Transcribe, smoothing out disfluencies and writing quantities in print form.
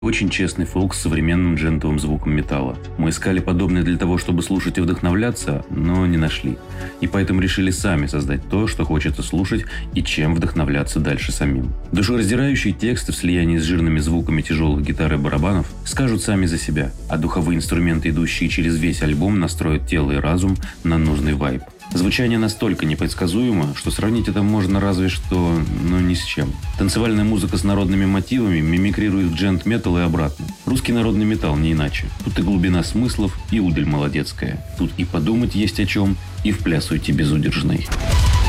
Очень честный фолк с современным джентовым звуком металла. Мы искали подобное для того, чтобы слушать и вдохновляться, но не нашли. И поэтому решили сами создать то, что хочется слушать и чем вдохновляться дальше самим. Душераздирающие тексты в слиянии с жирными звуками тяжелых гитар и барабанов скажут сами за себя, а духовые инструменты, идущие через весь альбом, настроят тело и разум на нужный вайб. Звучание настолько непредсказуемо, что сравнить это можно разве что, но ни с чем. Танцевальная музыка с народными мотивами мимикрирует джент-метал и обратно. Русский народный металл не иначе. Тут и глубина смыслов, и удаль молодецкая. Тут и подумать есть о чем, и вплясывайте безудержный.